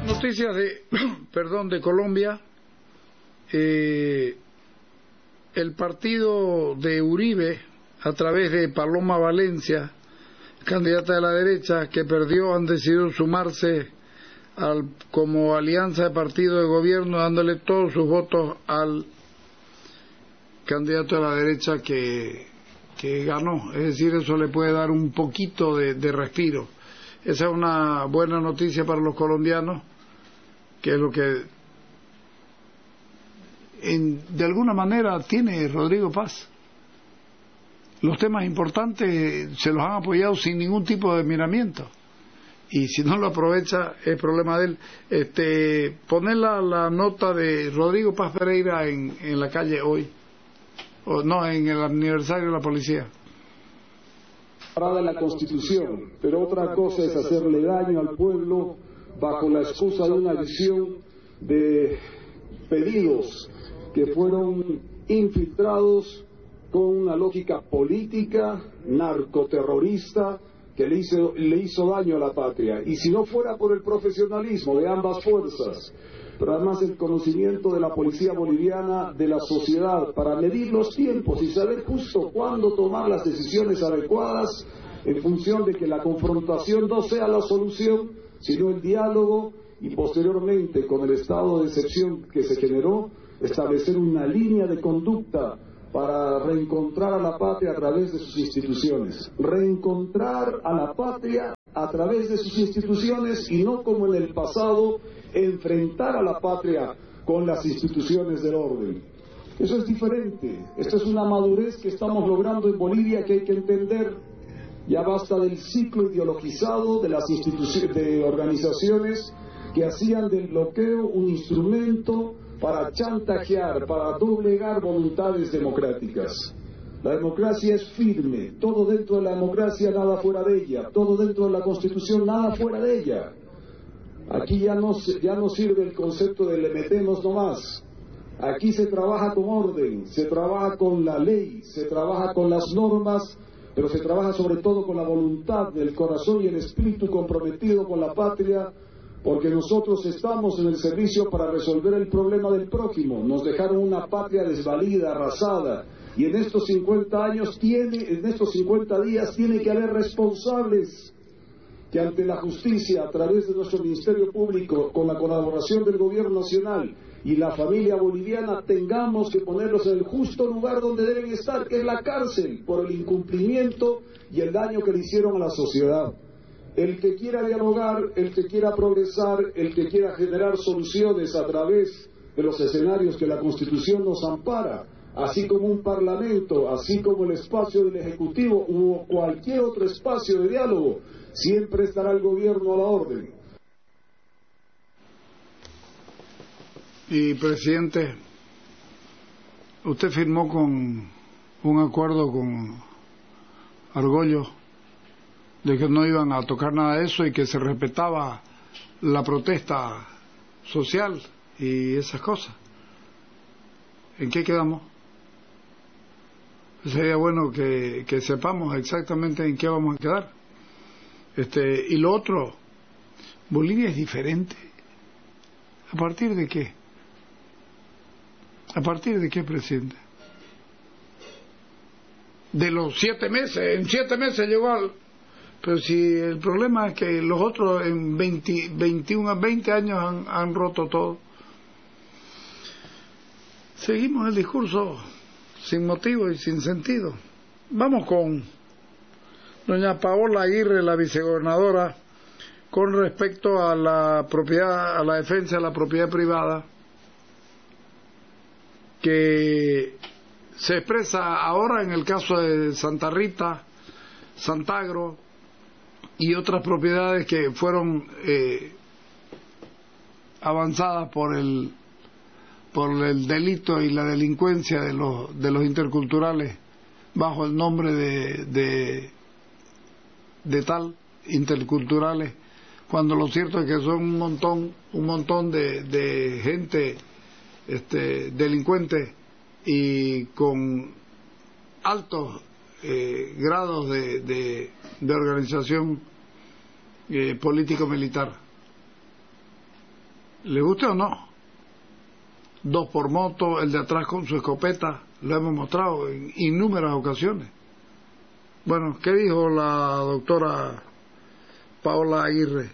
Noticias de Colombia. El partido de Uribe, a través de Paloma Valencia, candidata de la derecha, que perdió, han decidido sumarse como alianza de partido de gobierno, dándole todos sus votos al candidato de la derecha que ganó. Es decir, eso le puede dar un poquito de respiro. Esa es una buena noticia para los colombianos, que es lo que de alguna manera tiene Rodrigo Paz. Los temas importantes se los han apoyado sin ningún tipo de miramiento, y si no lo aprovecha es problema de él. Poner la nota de Rodrigo Paz Pereira en la calle hoy, o no, en el aniversario de la policía. Para la Constitución, pero otra cosa es hacerle daño al pueblo bajo la excusa de una visión de pedidos que fueron infiltrados con una lógica política, narcoterrorista, que le hizo daño a la patria. Y si no fuera por el profesionalismo de ambas fuerzas, pero además el conocimiento de la policía boliviana, de la sociedad, para medir los tiempos y saber justo cuándo tomar las decisiones adecuadas, en función de que la confrontación no sea la solución, sino el diálogo, y posteriormente, con el estado de excepción que se generó, establecer una línea de conducta para reencontrar a la patria a través de sus instituciones. Reencontrar a la patria a través de sus instituciones, y no como en el pasado, enfrentar a la patria con las instituciones del orden. Eso es diferente. Esto es una madurez que estamos logrando en Bolivia, que hay que entender. Ya basta del ciclo ideologizado de las instituciones, de organizaciones que hacían del bloqueo un instrumento para chantajear, para doblegar voluntades democráticas. La democracia es firme, todo dentro de la democracia, nada fuera de ella, todo dentro de la Constitución, nada fuera de ella. Aquí ya no sirve el concepto de le metemos nomás. Aquí se trabaja con orden, se trabaja con la ley, se trabaja con las normas, pero se trabaja sobre todo con la voluntad del corazón y el espíritu comprometido con la patria, porque nosotros estamos en el servicio para resolver el problema del prójimo. Nos dejaron una patria desvalida, arrasada, y en estos 50 días tiene que haber responsables que ante la justicia, a través de nuestro Ministerio Público, con la colaboración del Gobierno Nacional y la familia boliviana, tengamos que ponerlos en el justo lugar donde deben estar, que es la cárcel, por el incumplimiento y el daño que le hicieron a la sociedad. El que quiera dialogar, el que quiera progresar, el que quiera generar soluciones a través de los escenarios que la Constitución nos ampara, así como un parlamento, así como el espacio del Ejecutivo u cualquier otro espacio de diálogo, siempre estará el gobierno a la orden. Y, presidente, usted firmó con un acuerdo con Argollo de que no iban a tocar nada de eso y que se respetaba la protesta social y esas cosas. ¿En qué quedamos? Sería bueno que sepamos exactamente en qué vamos a quedar. Y lo otro, Bolivia es diferente. ¿A partir de qué? ¿A partir de qué, presidente? De los 7 meses, en 7 meses llegó al... Pero si el problema es que los otros en 20 años han roto todo. Seguimos el discurso sin motivo y sin sentido. Vamos con doña Paola Aguirre, la vicegobernadora, con respecto a la propiedad, a la defensa de la propiedad privada, que se expresa ahora en el caso de Santa Rita, Santagro y otras propiedades que fueron avanzadas por el delito y la delincuencia de los interculturales bajo el nombre de tal interculturales, cuando lo cierto es que son un montón de gente delincuentes y con altos grados de organización político-militar. ¿Le guste o no? 2 por moto, el de atrás con su escopeta, lo hemos mostrado en innúmeras ocasiones. Bueno, ¿qué dijo la doctora Paola Aguirre?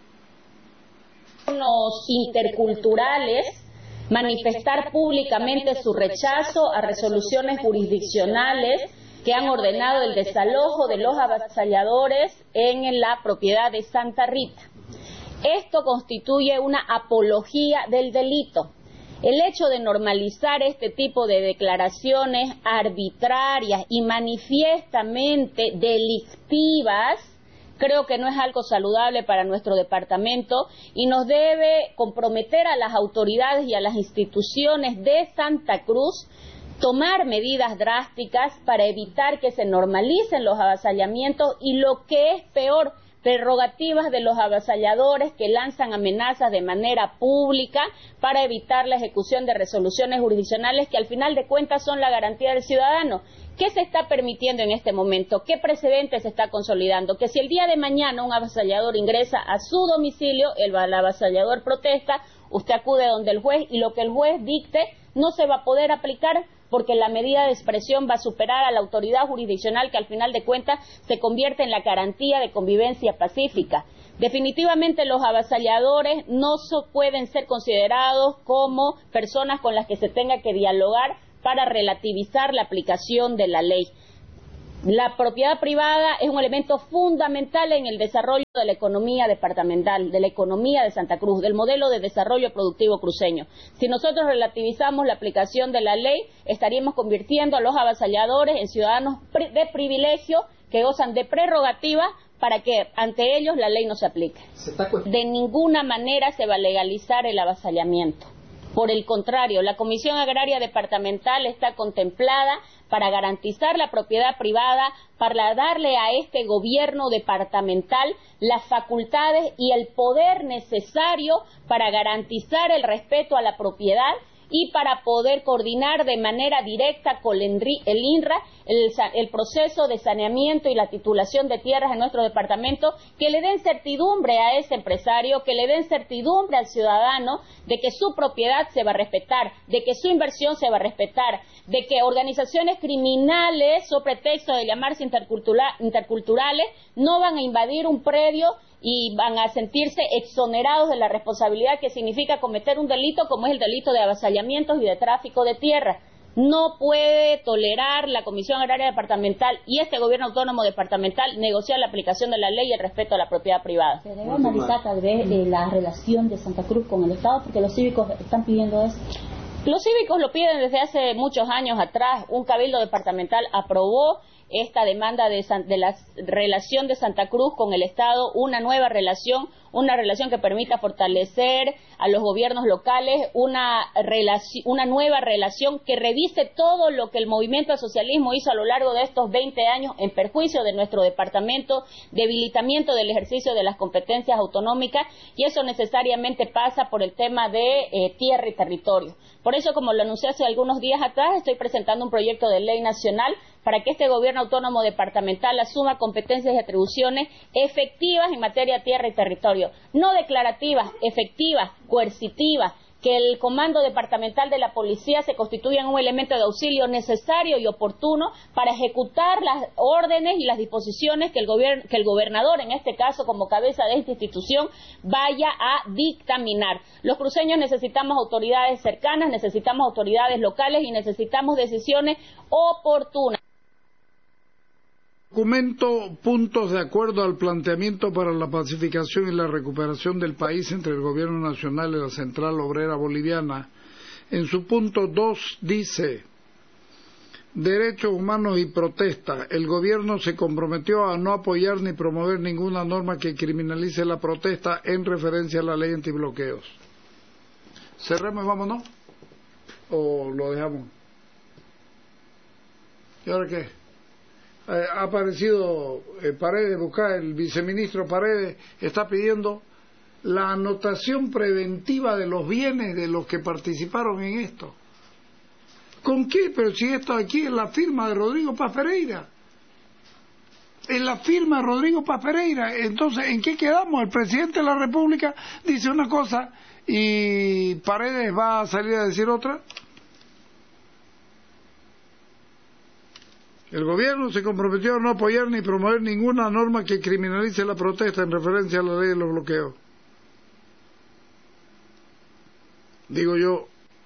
Los interculturales manifestar públicamente su rechazo a resoluciones jurisdiccionales que han ordenado el desalojo de los avasalladores en la propiedad de Santa Rita. Esto constituye una apología del delito. El hecho de normalizar este tipo de declaraciones arbitrarias y manifiestamente delictivas creo que no es algo saludable para nuestro departamento y nos debe comprometer a las autoridades y a las instituciones de Santa Cruz tomar medidas drásticas para evitar que se normalicen los avasallamientos y, lo que es peor, prerrogativas de los avasalladores que lanzan amenazas de manera pública para evitar la ejecución de resoluciones jurisdiccionales que al final de cuentas son la garantía del ciudadano. ¿Qué se está permitiendo en este momento? ¿Qué precedente se está consolidando? Que si el día de mañana un avasallador ingresa a su domicilio, el avasallador protesta, usted acude donde el juez y lo que el juez dicte no se va a poder aplicar porque la medida de expresión va a superar a la autoridad jurisdiccional que al final de cuentas se convierte en la garantía de convivencia pacífica. Definitivamente los avasalladores no pueden ser considerados como personas con las que se tenga que dialogar para relativizar la aplicación de la ley. La propiedad privada es un elemento fundamental en el desarrollo de la economía departamental, de la economía de Santa Cruz, del modelo de desarrollo productivo cruceño. Si nosotros relativizamos la aplicación de la ley, estaríamos convirtiendo a los avasalladores en ciudadanos de privilegio que gozan de prerrogativas para que ante ellos la ley no se aplique. De ninguna manera se va a legalizar el avasallamiento. Por el contrario, la Comisión Agraria Departamental está contemplada para garantizar la propiedad privada, para darle a este gobierno departamental las facultades y el poder necesario para garantizar el respeto a la propiedad y para poder coordinar de manera directa con el INRA el proceso de saneamiento y la titulación de tierras en nuestro departamento, que le den certidumbre a ese empresario, que le den certidumbre al ciudadano de que su propiedad se va a respetar, de que su inversión se va a respetar, de que organizaciones criminales, sobre pretexto de llamarse interculturales, no van a invadir un predio y van a sentirse exonerados de la responsabilidad que significa cometer un delito como es el delito de avasallamientos y de tráfico de tierra. No puede tolerar la Comisión Agraria Departamental y este Gobierno Autónomo Departamental negociar la aplicación de la ley y el respeto a la propiedad privada. Se debe analizar tal vez la relación de Santa Cruz con el Estado, porque los cívicos están pidiendo eso. Los cívicos lo piden desde hace muchos años atrás. Un cabildo departamental aprobó esta demanda de la relación de Santa Cruz con el Estado, una nueva relación, que permita fortalecer a los gobiernos locales, una nueva relación que revise todo lo que el movimiento al socialismo hizo a lo largo de estos 20 años en perjuicio de nuestro departamento, debilitamiento del ejercicio de las competencias autonómicas, y eso necesariamente pasa por el tema de tierra y territorio. Por eso, como lo anuncié hace algunos días atrás, estoy presentando un proyecto de ley nacional para que este Gobierno Autónomo Departamental asuma competencias y atribuciones efectivas en materia de tierra y territorio, no declarativas, efectivas, coercitivas, que el Comando Departamental de la Policía se constituya en un elemento de auxilio necesario y oportuno para ejecutar las órdenes y las disposiciones que el gobernador, en este caso como cabeza de esta institución, vaya a dictaminar. Los cruceños necesitamos autoridades cercanas, necesitamos autoridades locales y necesitamos decisiones oportunas. Documento puntos de acuerdo al planteamiento para la pacificación y la recuperación del país entre el Gobierno Nacional y la Central Obrera Boliviana. En su punto 2 dice: derechos humanos y protesta. El Gobierno se comprometió a no apoyar ni promover ninguna norma que criminalice la protesta en referencia a la ley antibloqueos. ¿Cerremos y vámonos? ¿O lo dejamos? ¿Y ahora qué? Ha aparecido Paredes, el viceministro Paredes está pidiendo la anotación preventiva de los bienes de los que participaron en esto. ¿Con qué? Pero si esto aquí es la firma de Rodrigo Paz Pereira. en la firma de Rodrigo Paz Pereira. Entonces, ¿en qué quedamos? El presidente de la República dice una cosa y Paredes va a salir a decir otra. El gobierno se comprometió a no apoyar ni promover ninguna norma que criminalice la protesta en referencia a la ley de los bloqueos. Digo yo,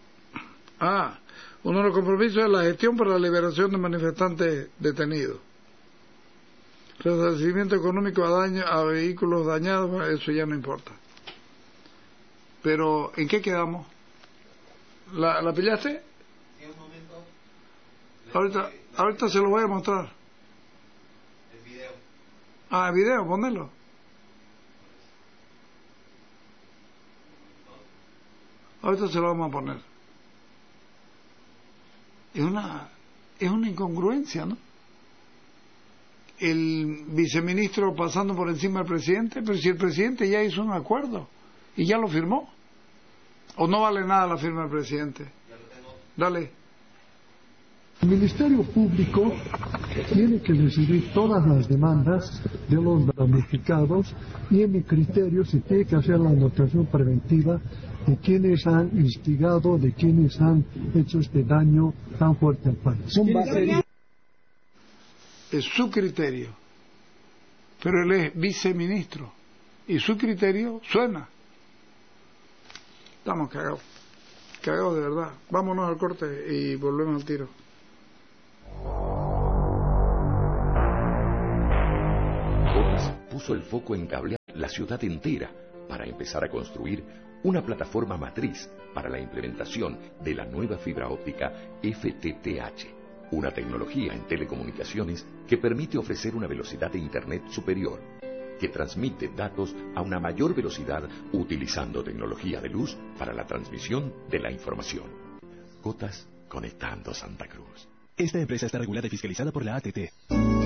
uno de los compromisos es la gestión para la liberación de manifestantes detenidos. Resarcimiento económico a vehículos dañados, eso ya no importa. Pero, ¿en qué quedamos? ¿La pillaste? Sí, un momento. Ahorita se lo voy a mostrar. El video. El video, ponelo. Ahorita se lo vamos a poner. Es una incongruencia, ¿no? El viceministro pasando por encima del presidente, pero si el presidente ya hizo un acuerdo y ya lo firmó, o no vale nada la firma del presidente. Dale. El Ministerio Público tiene que recibir todas las demandas de los damnificados y, en mi criterio, se tiene que hacer la anotación preventiva de quienes han instigado, de quienes han hecho este daño tan fuerte al país. Es su criterio, pero él es viceministro y su criterio suena. Estamos cagados de verdad. Vámonos al corte y volvemos al tiro. Cotas puso el foco en cablear la ciudad entera para empezar a construir una plataforma matriz para la implementación de la nueva fibra óptica FTTH. Una tecnología en telecomunicaciones que permite ofrecer una velocidad de Internet superior, que transmite datos a una mayor velocidad utilizando tecnología de luz para la transmisión de la información. Cotas, conectando Santa Cruz. Esta empresa está regulada y fiscalizada por la ATT.